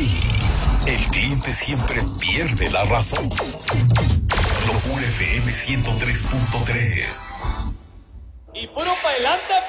Aquí, el cliente siempre pierde la razón. Locura FM 103.3. Y puro para adelante,